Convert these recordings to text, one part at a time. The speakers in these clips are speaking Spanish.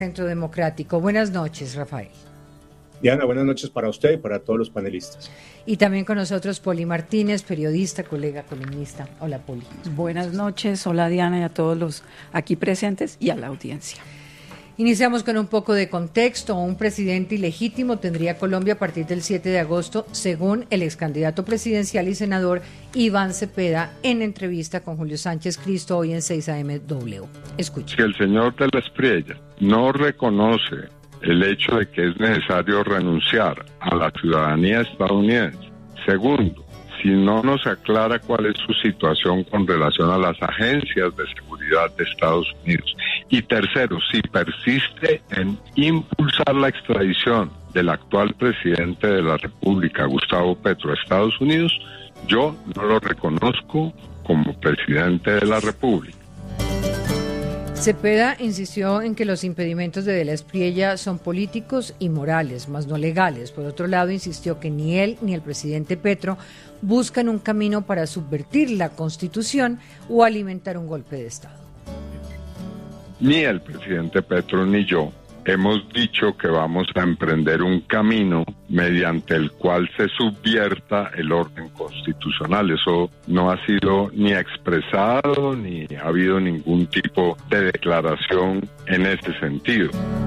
Centro Democrático. Buenas noches, Rafael. Diana, buenas noches para usted y para todos los panelistas. Y también con nosotros Poli Martínez, periodista, colega, columnista. Hola, Poli. Buenas noches, hola Diana y a todos los aquí presentes y a la audiencia. Iniciamos con un poco de contexto. Un presidente ilegítimo tendría Colombia a partir del 7 de agosto, según el ex candidato presidencial y senador Iván Cepeda en entrevista con Julio Sánchez Cristo hoy en 6am. Escuche. Si el señor de la Espriella no reconoce el hecho de que es necesario renunciar a la ciudadanía estadounidense. Segundo, si no nos aclara cuál es su situación con relación a las agencias de seguridad de Estados Unidos. Y tercero, si persiste en impulsar la extradición del actual presidente de la República, Gustavo Petro, a Estados Unidos, yo no lo reconozco como presidente de la República. Cepeda insistió en que los impedimentos de la Espriella son políticos y morales, más no legales. Por otro lado, insistió que ni él ni el presidente Petro buscan un camino para subvertir la Constitución o alimentar un golpe de Estado. Ni el presidente Petro ni yo hemos dicho que vamos a emprender un camino mediante el cual se subvierta el orden constitucional. Eso no ha sido ni expresado ni ha habido ningún tipo de declaración en ese sentido.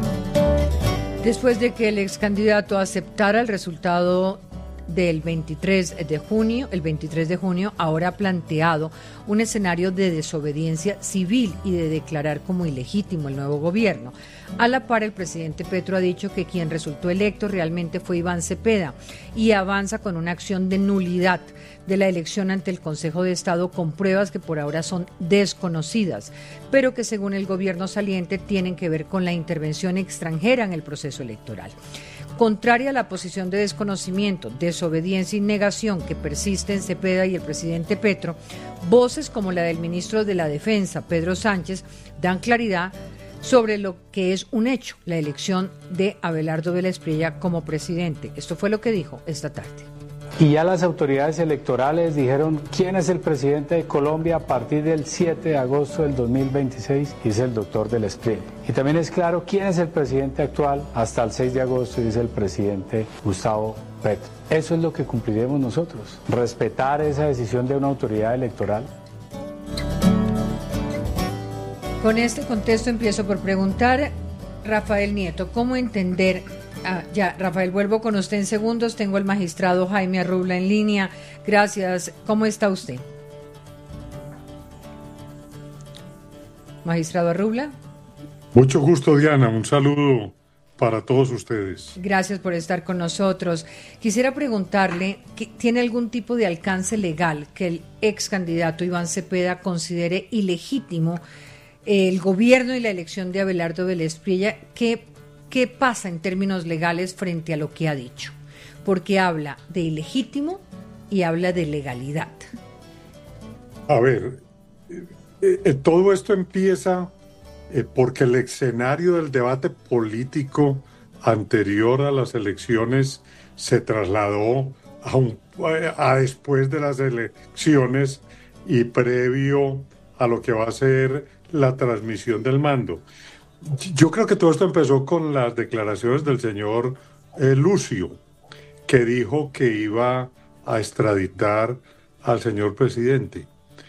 Después de que el ex candidato aceptara el resultado del 23 de junio, ahora ha planteado un escenario de desobediencia civil y de declarar como ilegítimo el nuevo gobierno. A la par, el presidente Petro ha dicho que quien resultó electo realmente fue Iván Cepeda y avanza con una acción de nulidad de la elección ante el Consejo de Estado con pruebas que por ahora son desconocidas, pero que según el gobierno saliente tienen que ver con la intervención extranjera en el proceso electoral. Contraria a la posición de desconocimiento, desobediencia y negación que persiste en Cepeda y el presidente Petro, voces como la del ministro de la Defensa, Pedro Sánchez, dan claridad sobre lo que es un hecho, la elección de Abelardo de la Espriella como presidente. Esto fue lo que dijo esta tarde. Y ya las autoridades electorales dijeron quién es el presidente de Colombia a partir del 7 de agosto del 2026, dice el doctor de la Espriella. Y también es claro quién es el presidente actual hasta el 6 de agosto, dice el presidente Gustavo Petro. Eso es lo que cumpliremos nosotros, respetar esa decisión de una autoridad electoral. Con este contexto empiezo por preguntar, Rafael Nieto, ¿cómo entender? Rafael, vuelvo con usted en segundos. Tengo al magistrado Jaime Arrubla en línea. Gracias. ¿Cómo está usted? Magistrado Arrubla. Mucho gusto, Diana. Un saludo para todos ustedes. Gracias por estar con nosotros. Quisiera preguntarle, ¿tiene algún tipo de alcance legal que el ex candidato Iván Cepeda considere ilegítimo el gobierno y la elección de Abelardo de la Espriella? ¿Qué pasa en términos legales frente a lo que ha dicho? Porque habla de ilegítimo y habla de legalidad. A ver, todo esto empieza porque el escenario del debate político anterior a las elecciones se trasladó a después de las elecciones y previo a lo que va a ser la transmisión del mando. Yo creo que todo esto empezó con las declaraciones del señor Lucio, que dijo que iba a extraditar al señor presidente.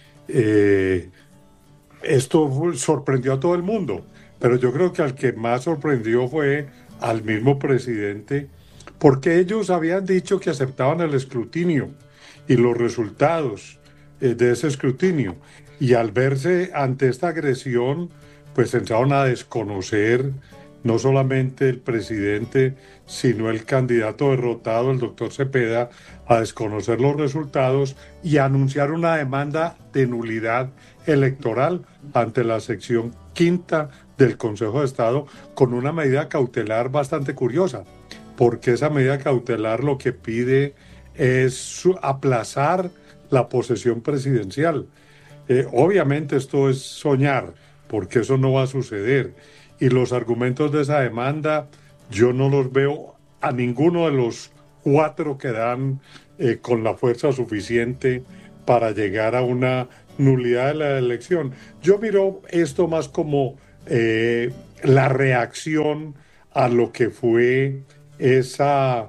Esto sorprendió a todo el mundo, pero yo creo que al que más sorprendió fue al mismo presidente, porque ellos habían dicho que aceptaban el escrutinio y los resultados de ese escrutinio, y al verse ante esta agresión, pues empezaron a desconocer no solamente el presidente, sino el candidato derrotado, el doctor Cepeda, a desconocer los resultados y a anunciar una demanda de nulidad electoral ante la sección quinta del Consejo de Estado con una medida cautelar bastante curiosa, porque esa medida cautelar lo que pide es aplazar la posesión presidencial. Obviamente esto es soñar, porque eso no va a suceder. Y los argumentos de esa demanda, yo no los veo a ninguno de los cuatro que dan con la fuerza suficiente para llegar a una nulidad de la elección. Yo miro esto más como la reacción a lo que fue esa,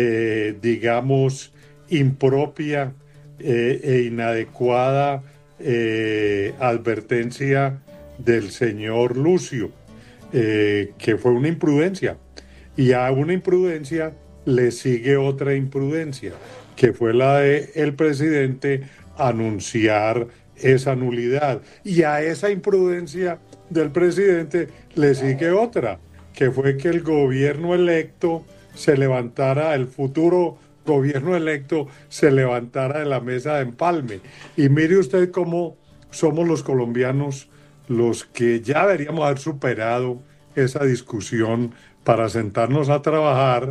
digamos, impropia e inadecuada advertencia del señor Lucio, que fue una imprudencia. Y a una imprudencia le sigue otra imprudencia, que fue la de el presidente anunciar esa nulidad. Y a esa imprudencia del presidente le sigue otra, que fue que el gobierno electo se levantara, el futuro gobierno electo se levantara de la mesa de empalme. Y mire usted cómo somos los colombianos los que ya deberíamos haber superado esa discusión para sentarnos a trabajar,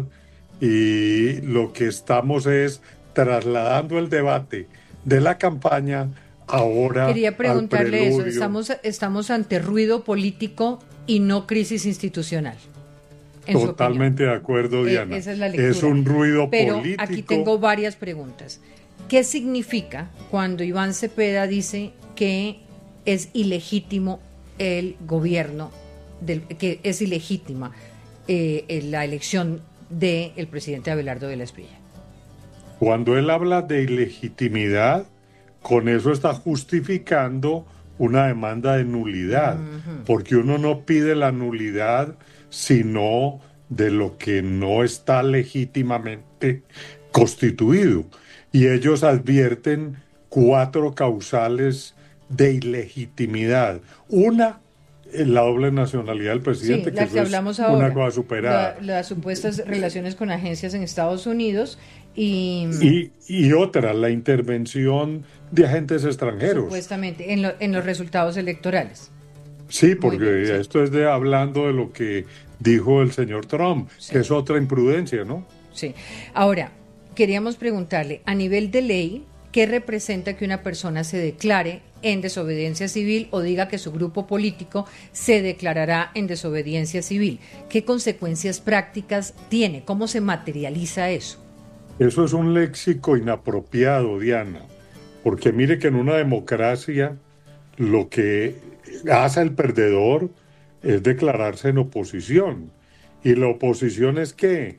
y lo que estamos es trasladando el debate de la campaña ahora. Quería preguntarle al eso, estamos ante ruido político y no crisis institucional. Totalmente de acuerdo, Diana. Esa es la lectura. Es un ruido Pero político. Aquí tengo varias preguntas. ¿Qué significa cuando Iván Cepeda dice que es ilegítimo el gobierno, que es ilegítima la elección del presidente Abelardo de la Espriella? Cuando él habla de ilegitimidad, con eso está justificando una demanda de nulidad, porque uno no pide la nulidad sino de lo que no está legítimamente constituido. Y ellos advierten 4 causales de ilegitimidad. Una, la doble nacionalidad del presidente, sí, la que hablamos ahora, una cosa superada. Las supuestas relaciones con agencias en Estados Unidos y otra, la intervención de agentes extranjeros. Supuestamente, en los resultados electorales. Sí, porque sí. Esto es hablando de lo que dijo el señor Trump, sí, que es otra imprudencia, ¿no? Sí. Ahora, queríamos preguntarle, a nivel de ley, ¿qué representa que una persona se declare en desobediencia civil o diga que su grupo político se declarará en desobediencia civil? ¿Qué consecuencias prácticas tiene? ¿Cómo se materializa eso? Eso es un léxico inapropiado, Diana, porque mire que en una democracia lo que hace el perdedor es declararse en oposición. Y la oposición es que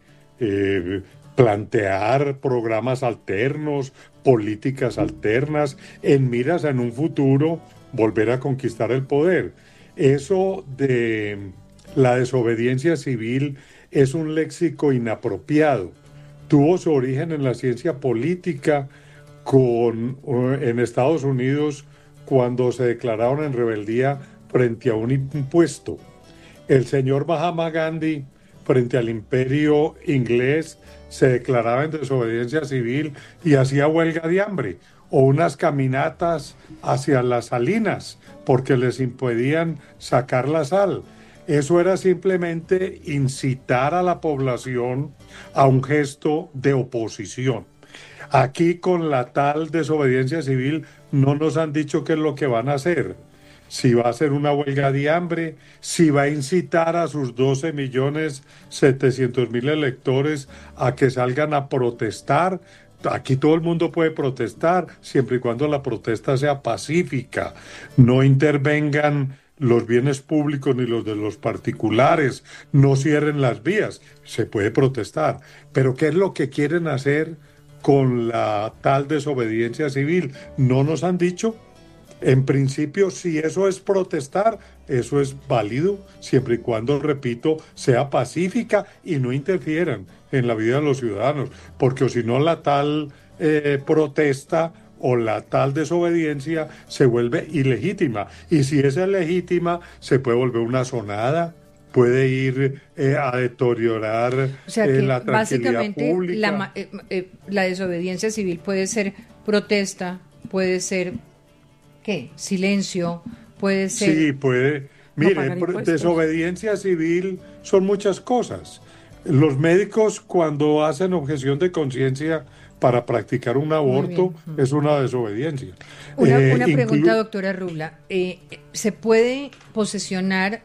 plantear programas alternos, políticas alternas, en miras en un futuro volver a conquistar el poder. Eso de la desobediencia civil es un léxico inapropiado. Tuvo su origen en la ciencia política en Estados Unidos, cuando se declararon en rebeldía frente a un impuesto. El señor Mahatma Gandhi, frente al imperio inglés, se declaraba en desobediencia civil y hacía huelga de hambre, o unas caminatas hacia las salinas porque les impedían sacar la sal. Eso era simplemente incitar a la población a un gesto de oposición. Aquí, con la tal desobediencia civil, no nos han dicho qué es lo que van a hacer. Si va a hacer una huelga de hambre, si va a incitar a sus 12.700.000 electores a que salgan a protestar. Aquí todo el mundo puede protestar, siempre y cuando la protesta sea pacífica. No intervengan los bienes públicos ni los de los particulares, no cierren las vías. Se puede protestar. Pero ¿qué es lo que quieren hacer con la tal desobediencia civil? No nos han dicho. En principio, si eso es protestar, eso es válido, siempre y cuando, repito, sea pacífica y no interfieran en la vida de los ciudadanos, porque si no, la tal protesta o la tal desobediencia se vuelve ilegítima, y si es legítima se puede volver una sonada, puede ir a deteriorar la tranquilidad pública. La desobediencia civil puede ser protesta, puede ser ¿qué? Silencio, puede ser... Sí, puede. Mire, desobediencia civil son muchas cosas. Los médicos, cuando hacen objeción de conciencia para practicar un aborto, es una desobediencia. Una pregunta, doctora Rubla. ¿Se puede posesionar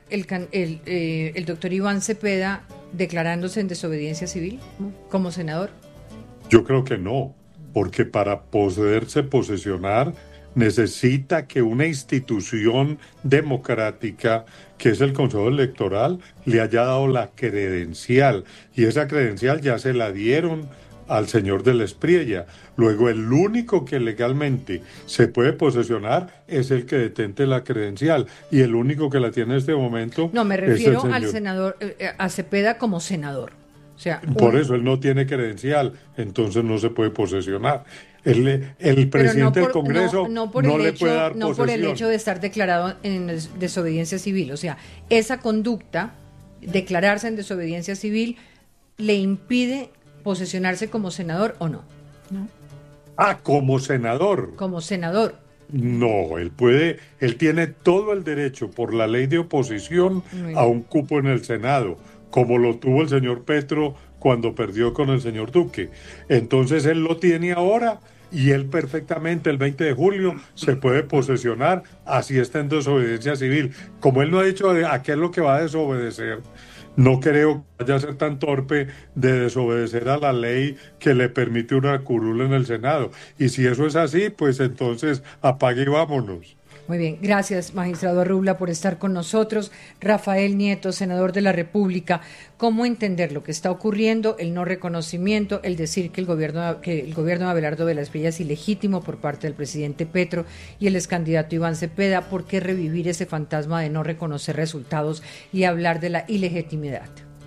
el doctor Iván Cepeda declarándose en desobediencia civil como senador? Yo creo que no, porque para poderse posesionar necesita que una institución democrática, que es el Consejo Electoral, le haya dado la credencial, y esa credencial ya se la dieron al señor de la Espriella. Luego el único que legalmente se puede posesionar es el que detente la credencial, y el único que la tiene en este momento No, me es el refiero señor. al senador, a Cepeda como senador. O sea, Por eso él no tiene credencial, entonces no se puede posesionar. El pero presidente del Congreso no le puede dar no posesión. por el hecho de estar declarado en desobediencia civil. O sea, esa conducta, declararse en desobediencia civil, le impide posesionarse como senador o no. Como senador. Como senador. No, él tiene todo el derecho por la ley de oposición a un cupo en el Senado, como lo tuvo el señor Petro cuando perdió con el señor Duque. Entonces él lo tiene ahora, y él perfectamente el 20 de julio se puede posesionar, así está en desobediencia civil. Como él no ha dicho a qué es lo que va a desobedecer, no creo que vaya a ser tan torpe de desobedecer a la ley que le permite una curul en el Senado. Y si eso es así, pues entonces apague y vámonos. Muy bien, gracias, magistrado Arrubla, por estar con nosotros. Rafael Nieto, senador de la República, ¿cómo entender lo que está ocurriendo, el no reconocimiento, el decir que el gobierno de Abelardo de la Espriella es ilegítimo por parte del presidente Petro y el excandidato Iván Cepeda? ¿Por qué revivir ese fantasma de no reconocer resultados y hablar de la ilegitimidad?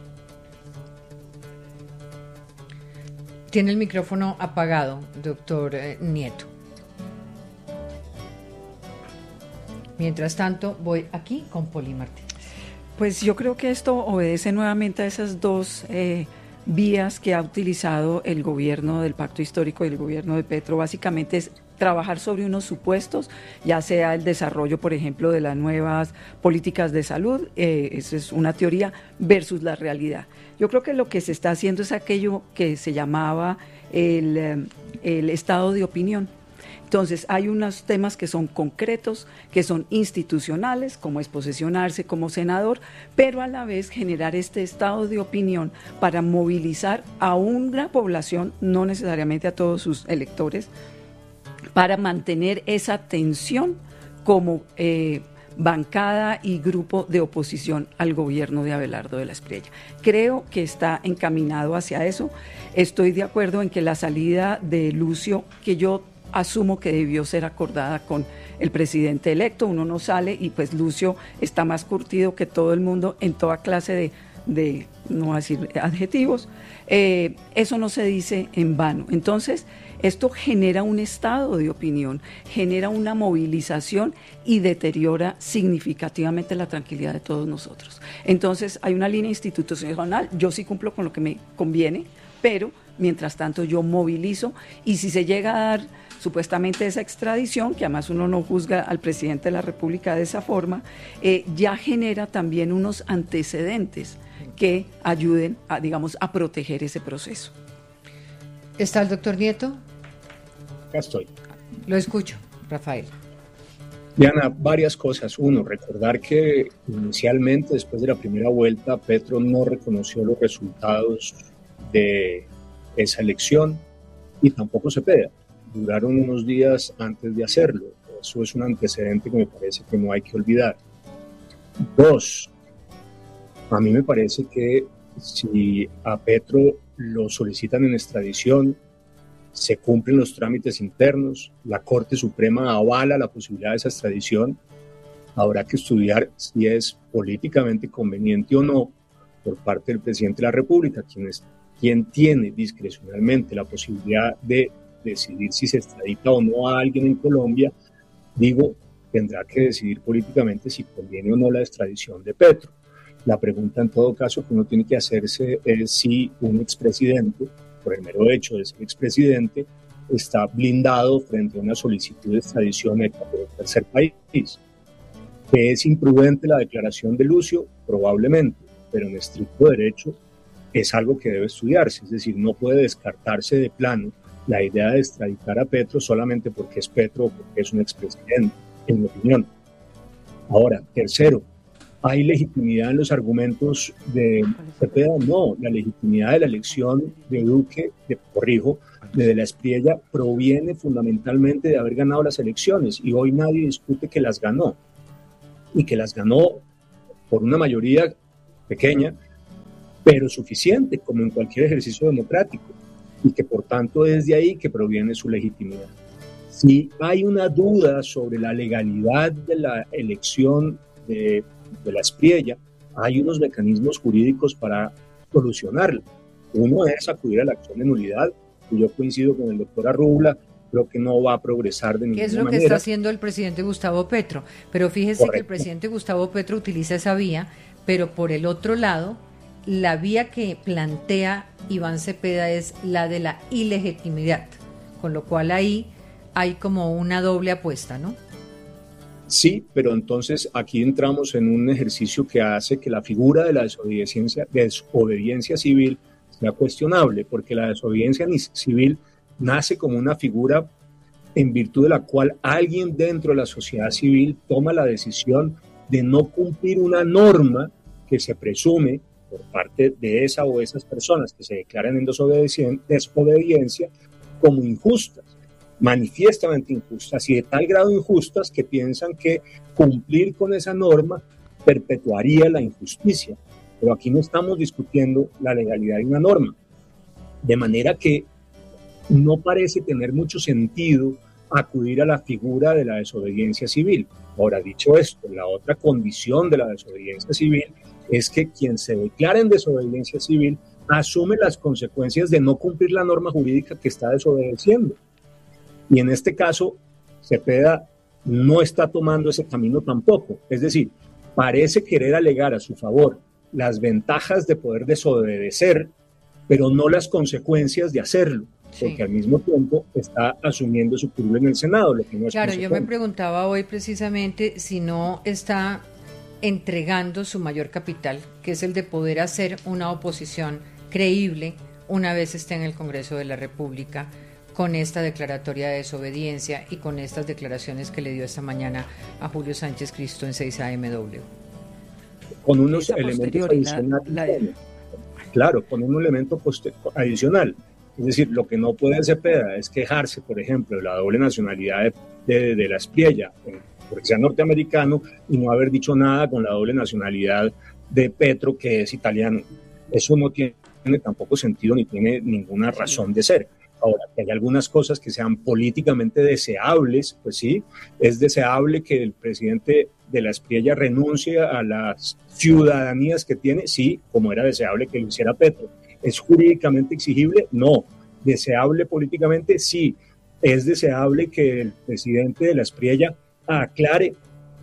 Tiene el micrófono apagado, doctor Nieto. Mientras tanto, voy aquí con Poli Martínez. Pues yo creo que esto obedece nuevamente a esas dos vías que ha utilizado el gobierno del Pacto Histórico y el gobierno de Petro. Básicamente es trabajar sobre unos supuestos, ya sea el desarrollo, por ejemplo, de las nuevas políticas de salud, eso es una teoría, versus la realidad. Yo creo que lo que se está haciendo es aquello que se llamaba el estado de opinión. Entonces, hay unos temas que son concretos, que son institucionales, como es posesionarse como senador, pero a la vez generar este estado de opinión para movilizar a una población, no necesariamente a todos sus electores, para mantener esa tensión como bancada y grupo de oposición al gobierno de Abelardo de la Espriella. Creo que está encaminado hacia eso. Estoy de acuerdo en que la salida de Lucio, que yo asumo que debió ser acordada con el presidente electo, uno no sale y pues Lucio está más curtido que todo el mundo en toda clase de no voy a decir adjetivos, eso no se dice en vano. Entonces, esto genera un estado de opinión, genera una movilización y deteriora significativamente la tranquilidad de todos nosotros. Entonces, hay una línea institucional, yo sí cumplo con lo que me conviene, pero mientras tanto yo movilizo, y si se llega a dar supuestamente esa extradición, que además uno no juzga al presidente de la República de esa forma, ya genera también unos antecedentes que ayuden a, digamos, a proteger ese proceso. ¿Está el doctor Nieto? Acá estoy. Lo escucho, Rafael. Diana, varias cosas. Uno, recordar que inicialmente, después de la primera vuelta, Petro no reconoció los resultados de esa elección y tampoco Cepeda. Duraron unos días antes de hacerlo. Eso es un antecedente que me parece que no hay que olvidar. Dos, a mí me parece que si a Petro lo solicitan en extradición, se cumplen los trámites internos, la Corte Suprema avala la posibilidad de esa extradición, habrá que estudiar si es políticamente conveniente o no por parte del presidente de la República, quien tiene discrecionalmente la posibilidad de decidir si se extradita o no a alguien en Colombia, tendrá que decidir políticamente si conviene o no la extradición de Petro. La pregunta en todo caso que uno tiene que hacerse es si un expresidente, por el mero hecho de ser expresidente, está blindado frente a una solicitud de extradición hecha por el tercer país. ¿Que es imprudente la declaración de Lucio? Probablemente, pero en estricto derecho es algo que debe estudiarse, es decir, no puede descartarse de plano la idea de extraditar a Petro solamente porque es Petro o porque es un expresidente, en mi opinión. Ahora, tercero, ¿hay legitimidad en los argumentos de Cepeda? No, la legitimidad de la elección de Duque, de la Espriella proviene fundamentalmente de haber ganado las elecciones, y hoy nadie discute que las ganó, y que las ganó por una mayoría pequeña, pero suficiente, como en cualquier ejercicio democrático, y que por tanto es de ahí que proviene su legitimidad. Si hay una duda sobre la legalidad de la elección de la Espriella, hay unos mecanismos jurídicos para solucionarla. Uno es acudir a la acción de nulidad, y yo coincido con el doctor Arrubla, creo que no va a progresar de ninguna manera. ¿Qué es lo que está haciendo el presidente Gustavo Petro? Pero fíjese Correcto. Que el presidente Gustavo Petro utiliza esa vía, pero por el otro lado, la vía que plantea Iván Cepeda es la de la ilegitimidad, con lo cual ahí hay como una doble apuesta, ¿no? Sí, pero entonces aquí entramos en un ejercicio que hace que la figura de la desobediencia civil sea cuestionable, porque la desobediencia civil nace como una figura en virtud de la cual alguien dentro de la sociedad civil toma la decisión de no cumplir una norma que se presume por parte de esa o esas personas que se declaran en desobediencia como injustas, manifiestamente injustas, y de tal grado injustas que piensan que cumplir con esa norma perpetuaría la injusticia. Pero aquí no estamos discutiendo la legalidad de una norma, de manera que no parece tener mucho sentido acudir a la figura de la desobediencia civil. Ahora, dicho esto, la otra condición de la desobediencia civil es que quien se declara en desobediencia civil asume las consecuencias de no cumplir la norma jurídica que está desobedeciendo. Y en este caso, Cepeda no está tomando ese camino tampoco. Es decir, parece querer alegar a su favor las ventajas de poder desobedecer, pero no las consecuencias de hacerlo, porque al mismo tiempo está asumiendo su curul en el Senado, lo que no es Claro, yo me preguntaba hoy precisamente si no está entregando su mayor capital, que es el de poder hacer una oposición creíble una vez esté en el Congreso de la República, con esta declaratoria de desobediencia y con estas declaraciones que le dio esta mañana a Julio Sánchez Cristo en 6AMW. Con unos elementos adicionales. Claro, con un elemento adicional. Es decir, lo que no puede Cepeda es quejarse, por ejemplo, de la doble nacionalidad de la Espriella, porque sea norteamericano, y no haber dicho nada con la doble nacionalidad de Petro, que es italiano. Eso no tiene tampoco sentido ni tiene ninguna razón de ser. Ahora, que hay algunas cosas que sean políticamente deseables, pues sí, es deseable que el presidente de la Espriella renuncie a las ciudadanías que tiene, sí, como era deseable que lo hiciera Petro. ¿Es jurídicamente exigible? No. ¿Deseable políticamente? Sí. ¿Es deseable que el presidente de la Espriella aclare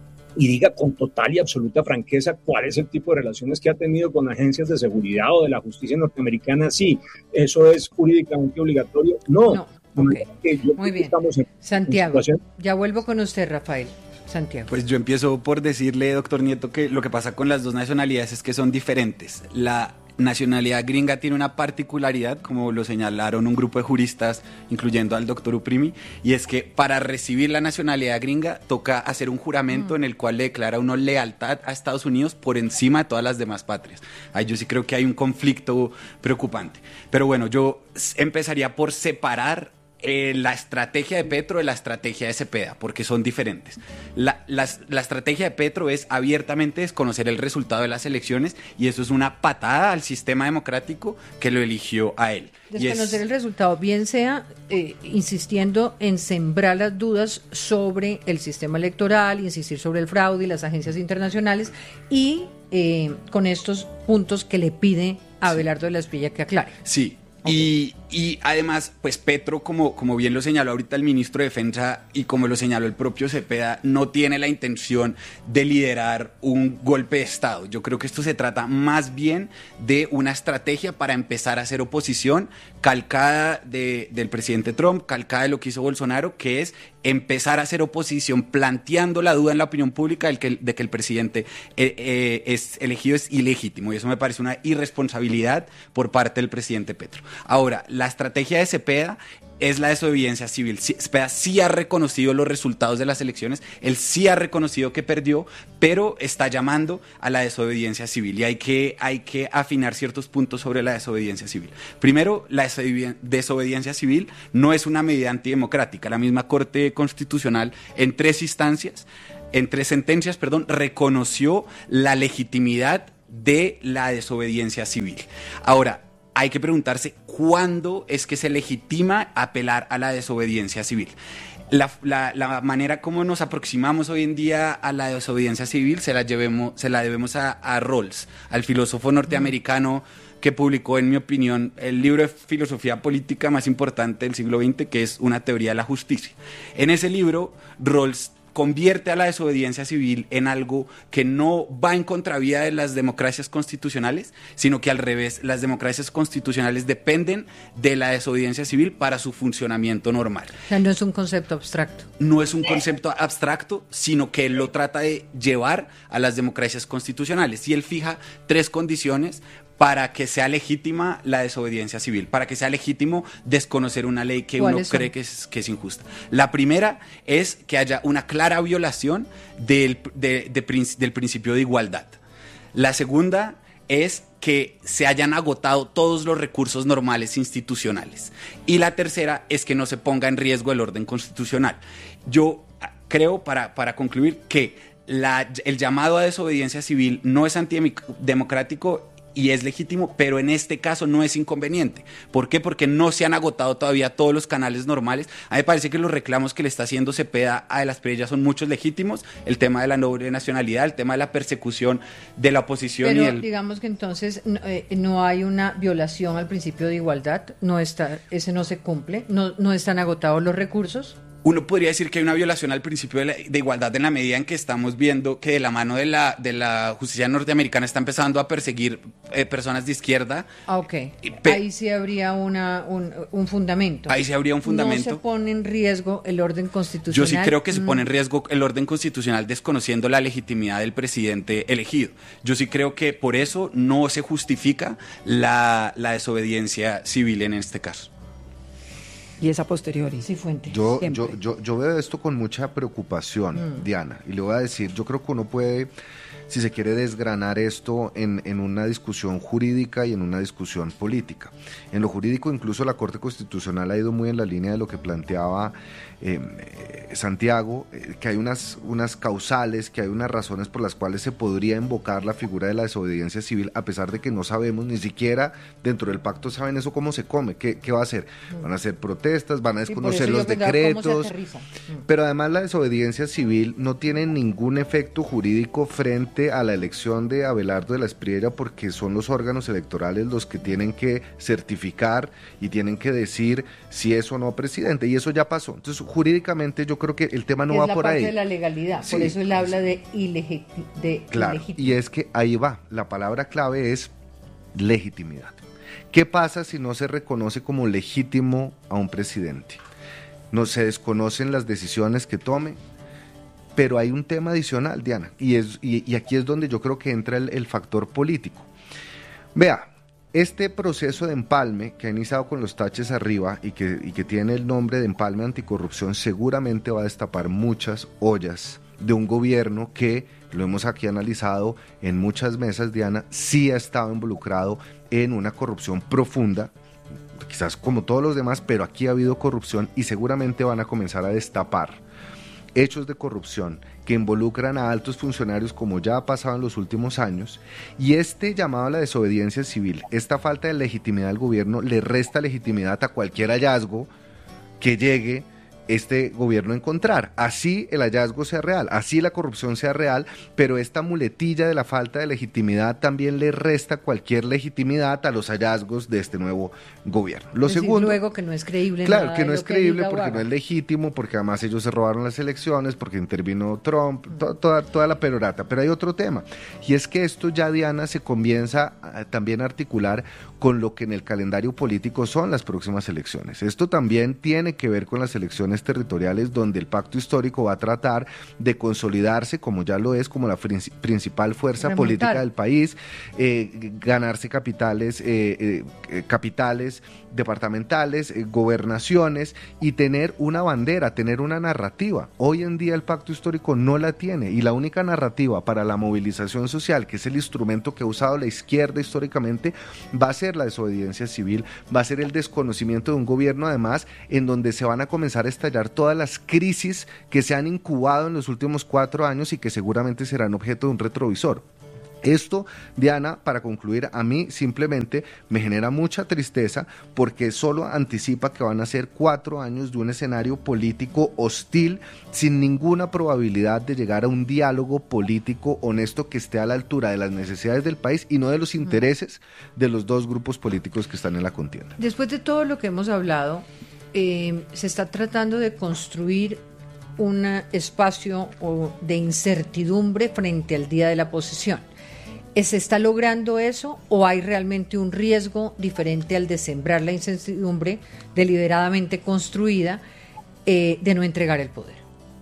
y diga con total y absoluta franqueza cuál es el tipo de relaciones que ha tenido con agencias de seguridad o de la justicia norteamericana? Sí. ¿Eso es jurídicamente obligatorio? No. Okay. Muy bien. Santiago, ya vuelvo con usted, Rafael. Santiago. Pues yo empiezo por decirle, doctor Nieto, que lo que pasa con las dos nacionalidades es que son diferentes. La nacionalidad gringa tiene una particularidad, como lo señalaron un grupo de juristas, incluyendo al doctor Uprimi, y es que para recibir la nacionalidad gringa toca hacer un juramento en el cual le declara uno lealtad a Estados Unidos por encima de todas las demás patrias. Ahí yo sí creo que hay un conflicto preocupante. Pero bueno, yo empezaría por separar la estrategia de Petro de la estrategia de Cepeda, porque son diferentes. La estrategia de Petro es abiertamente desconocer el resultado de las elecciones, y eso es una patada al sistema democrático que lo eligió a él. Desconocer el resultado, bien sea insistiendo en sembrar las dudas sobre el sistema electoral, insistir sobre el fraude y las agencias internacionales, y con estos puntos que le pide a Abelardo de la Espriella que aclare. Sí. Okay. Y además, pues Petro, como bien lo señaló ahorita el ministro de Defensa y como lo señaló el propio Cepeda, no tiene la intención de liderar un golpe de Estado. Yo creo que esto se trata más bien de una estrategia para empezar a hacer oposición, calcada del presidente Trump, calcada de lo que hizo Bolsonaro, que es empezar a hacer oposición planteando la duda en la opinión pública de que el presidente es elegido es ilegítimo, y eso me parece una irresponsabilidad por parte del presidente Petro. Ahora, la estrategia de Cepeda es la desobediencia civil. Cepeda sí ha reconocido los resultados de las elecciones, él sí ha reconocido que perdió, pero está llamando a la desobediencia civil y hay que afinar ciertos puntos sobre la desobediencia civil. Primero, la desobediencia civil no es una medida antidemocrática. La misma Corte Constitucional en tres sentencias, reconoció la legitimidad de la desobediencia civil. Ahora, hay que preguntarse cuándo es que se legitima apelar a la desobediencia civil. La manera como nos aproximamos hoy en día a la desobediencia civil se la debemos a Rawls, al filósofo norteamericano que publicó, en mi opinión, el libro de filosofía política más importante del siglo XX, que es Una teoría de la justicia. En ese libro, Rawls convierte a la desobediencia civil en algo que no va en contravía de las democracias constitucionales, sino que al revés, las democracias constitucionales dependen de la desobediencia civil para su funcionamiento normal. O sea, no es un concepto abstracto. No es un concepto abstracto, sino que él lo trata de llevar a las democracias constitucionales. Y él fija 3 condiciones para que sea legítima la desobediencia civil, para que sea legítimo desconocer una ley que uno cree que es injusta. La primera es que haya una clara violación del principio de igualdad. La segunda es que se hayan agotado todos los recursos normales institucionales. Y la tercera es que no se ponga en riesgo el orden constitucional. Yo creo, para concluir, que el llamado a desobediencia civil no es antidemocrático y es legítimo, pero en este caso no es inconveniente. ¿Por qué? Porque no se han agotado todavía todos los canales normales. A mí me parece que los reclamos que le está haciendo Cepeda a De las Prellas son muchos legítimos. El tema de la doble nacionalidad, el tema de la persecución de la oposición. Pero digamos que entonces no hay una violación al principio de igualdad, ese no se cumple, no están agotados los recursos. Uno podría decir que hay una violación al principio de igualdad en la medida en que estamos viendo que de la mano de la justicia norteamericana está empezando a perseguir personas de izquierda. Ok, ahí sí habría un fundamento. Ahí sí habría un fundamento. No se pone en riesgo el orden constitucional. Yo sí creo que se pone en riesgo el orden constitucional desconociendo la legitimidad del presidente elegido. Yo sí creo que por eso no se justifica la desobediencia civil en este caso. Y esa posteriori. Sí, Fuentes. Yo veo esto con mucha preocupación, Diana, y le voy a decir, yo creo que uno puede, si se quiere desgranar esto en una discusión jurídica y en una discusión política. En lo jurídico, incluso la Corte Constitucional ha ido muy en la línea de lo que planteaba Santiago, que hay unas causales, que hay unas razones por las cuales se podría invocar la figura de la desobediencia civil, a pesar de que no sabemos, ni siquiera dentro del pacto saben eso cómo se come, qué va a hacer. Van a hacer protestas, van a desconocer los decretos, pero además la desobediencia civil no tiene ningún efecto jurídico frente a la elección de Abelardo de la Espriella, porque son los órganos electorales los que tienen que certificar y tienen que decir si es o no presidente, y eso ya pasó. Entonces, jurídicamente yo creo que el tema no va por ahí. Es la parte de la legalidad, sí, por eso él habla de claro, ilegítimidad. Y es que ahí va, la palabra clave es legitimidad. ¿Qué pasa si no se reconoce como legítimo a un presidente? No se desconocen las decisiones que tome, pero hay un tema adicional, Diana, y aquí es donde yo creo que entra el factor político. Vea, este proceso de empalme que ha iniciado con los taches arriba y que tiene el nombre de empalme anticorrupción seguramente va a destapar muchas ollas de un gobierno que, lo hemos aquí analizado en muchas mesas, Diana, sí ha estado involucrado en una corrupción profunda, quizás como todos los demás, pero aquí ha habido corrupción y seguramente van a comenzar a destapar hechos de corrupción que involucran a altos funcionarios como ya ha pasado en los últimos años, y este llamado a la desobediencia civil, esta falta de legitimidad del gobierno le resta legitimidad a cualquier hallazgo que llegue este gobierno a encontrar, así el hallazgo sea real, así la corrupción sea real, pero esta muletilla de la falta de legitimidad también le resta cualquier legitimidad a los hallazgos de este nuevo gobierno. Lo segundo, luego que no es creíble. Claro, nada que no de es lo que creíble diga porque no es legítimo, porque además ellos se robaron las elecciones, porque intervino Trump, toda la perorata. Pero hay otro tema, y es que esto ya, Diana, se comienza también a articular con lo que en el calendario político son las próximas elecciones. Esto también tiene que ver con las elecciones elecciones territoriales donde el pacto histórico va a tratar de consolidarse, como ya lo es, como la principal fuerza política del país, ganarse capitales departamentales, gobernaciones, y tener una bandera, tener una narrativa. Hoy en día el pacto histórico no la tiene, y la única narrativa para la movilización social, que es el instrumento que ha usado la izquierda históricamente, va a ser la desobediencia civil, va a ser el desconocimiento de un gobierno, además, en donde se van a comenzar a estallar todas las crisis que se han incubado en los últimos 4 años y que seguramente serán objeto de un retrovisor. Esto, Diana, para concluir, a mí simplemente me genera mucha tristeza porque solo anticipa que van a ser 4 años de un escenario político hostil, sin ninguna probabilidad de llegar a un diálogo político honesto que esté a la altura de las necesidades del país y no de los intereses de los dos grupos políticos que están en la contienda. Después de todo lo que hemos hablado, se está tratando de construir un espacio de incertidumbre frente al día de la posesión. ¿Se está logrando eso o hay realmente un riesgo diferente al de sembrar la incertidumbre deliberadamente construida de no entregar el poder?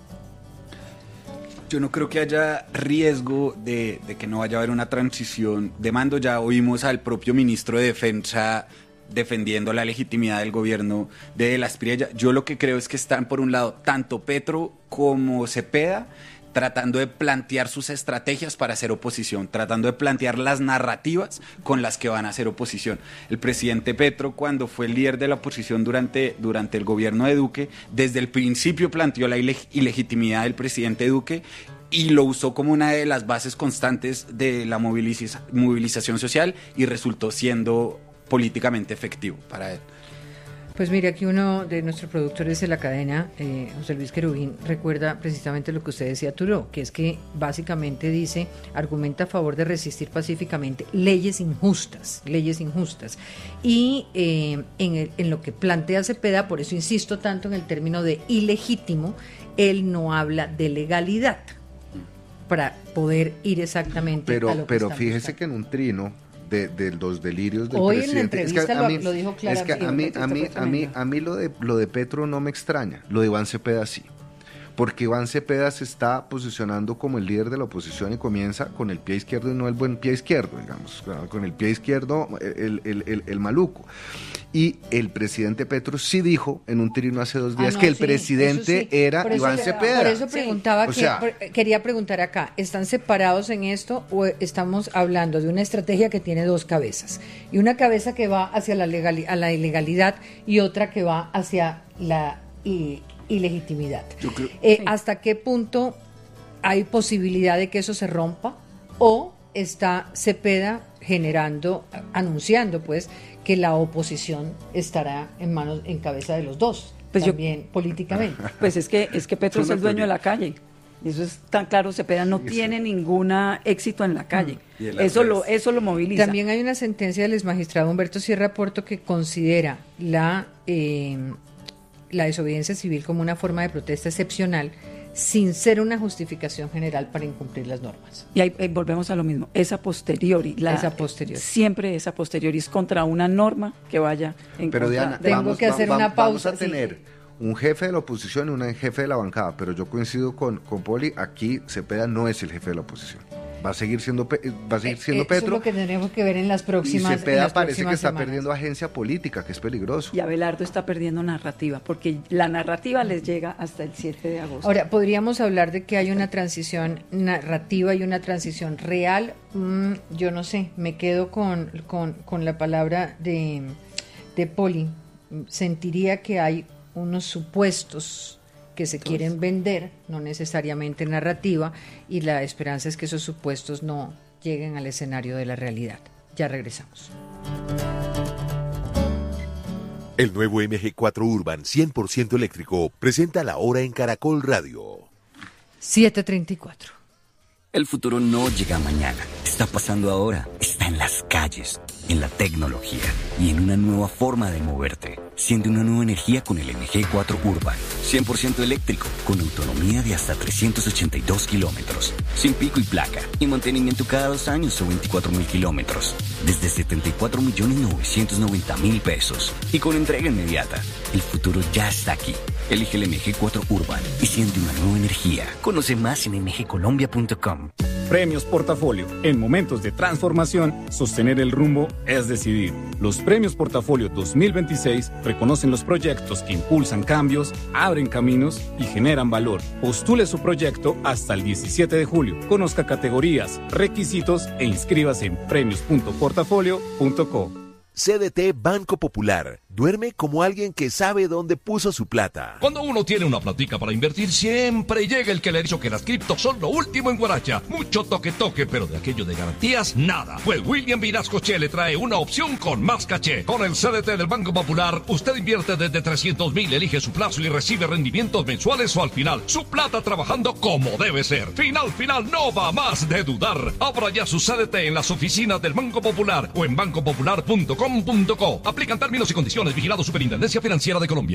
Yo no creo que haya riesgo de que no vaya a haber una transición de mando. Ya oímos al propio ministro de Defensa defendiendo la legitimidad del gobierno de las Espriella. Yo lo que creo es que están, por un lado, tanto Petro como Cepeda tratando de plantear sus estrategias para hacer oposición, tratando de plantear las narrativas con las que van a hacer oposición. El presidente Petro, cuando fue el líder de la oposición durante el gobierno de Duque, desde el principio planteó la ilegitimidad del presidente Duque y lo usó como una de las bases constantes de la movilización social y resultó siendo políticamente efectivo para él. Pues mire, aquí uno de nuestros productores de la cadena, José Luis Querubín, recuerda precisamente lo que usted decía, Turo, que es que básicamente dice, argumenta a favor de resistir pacíficamente leyes injustas. Y en lo que plantea Cepeda, por eso insisto tanto en el término de ilegítimo, él no habla de legalidad para poder ir exactamente a lo que pero fíjese buscando. Que en un trino de los delirios del hoy presidente. En la entrevista lo dijo claramente. Es que a mí lo de Petro no me extraña, lo de Iván Cepeda sí. Porque Iván Cepeda se está posicionando como el líder de la oposición y comienza con el pie izquierdo y no el buen pie izquierdo, digamos, con el pie izquierdo el maluco. Y el presidente Petro sí dijo en un trino hace 2 días que el presidente era Iván Cepeda. Por eso preguntaba, quería preguntar acá, ¿están separados en esto o estamos hablando de una estrategia que tiene 2 cabezas? Y una cabeza que va hacia la ilegalidad y otra que va hacia la ilegitimidad. Yo creo, ¿Hasta qué punto hay posibilidad de que eso se rompa? ¿O está Cepeda anunciando pues que la oposición estará en cabeza de los dos, pues también políticamente? Pues es que Petro es el dueño de la calle. Eso es tan claro, Cepeda no tiene ningún éxito en la calle. Eso lo moviliza. También hay una sentencia del exmagistrado Humberto Sierra Porto que considera la desobediencia civil como una forma de protesta excepcional sin ser una justificación general para incumplir las normas. Y ahí volvemos a lo mismo, esa posteriori. Siempre esa posteriori es contra una norma que vaya en pero contra. Diana, una pausa. Vamos a tener un jefe de la oposición y un jefe de la bancada, pero yo coincido con Poli, aquí Cepeda no es el jefe de la oposición. Va a seguir siendo Petro. Eso es lo que tendremos que ver en las próximas. Y Cepeda parece que está semanas. Perdiendo agencia política, que es peligroso. Y Abelardo está perdiendo narrativa, porque la narrativa les llega hasta el 7 de agosto. Ahora, ¿podríamos hablar de que hay una transición narrativa y una transición real? Yo no sé, me quedo con la palabra de Poli. Sentiría que hay unos supuestos que se quieren vender, no necesariamente narrativa, y la esperanza es que esos supuestos no lleguen al escenario de la realidad. Ya regresamos. El nuevo MG4 Urban 100% eléctrico presenta la hora en Caracol Radio. 7:34. El futuro no llega mañana, está pasando ahora, está en las calles, en la tecnología y en una nueva forma de moverte. Siente una nueva energía con el MG4 Urban. 100% eléctrico, con autonomía de hasta 382 kilómetros. Sin pico y placa. Y mantenimiento cada 2 años o 24.000 kilómetros. Desde 74.990.000 pesos. Y con entrega inmediata. El futuro ya está aquí. Elige el MG4 Urban y siente una nueva energía. Conoce más en mgcolombia.com. Premios Portafolio. En momentos de transformación, sostener el rumbo es decidir. Los Premios Portafolio 2026 reconocen los proyectos que impulsan cambios, abren caminos y generan valor. Postule su proyecto hasta el 17 de julio. Conozca categorías, requisitos e inscríbase en premios.portafolio.co. CDT Banco Popular. Duerme como alguien que sabe dónde puso su plata. Cuando uno tiene una platica para invertir, siempre llega el que le ha dicho que las criptos son lo último en Guaracha. Mucho toque, pero de aquello de garantías, nada. Pues William Vinascoche le trae una opción con más caché. Con el CDT del Banco Popular, usted invierte desde 300.000, elige su plazo y recibe rendimientos mensuales o al final. Su plata trabajando como debe ser. Final, no va más de dudar. Abra ya su CDT en las oficinas del Banco Popular o en bancopopular.com.co. Aplican términos y condiciones. Vigilado Superintendencia Financiera de Colombia.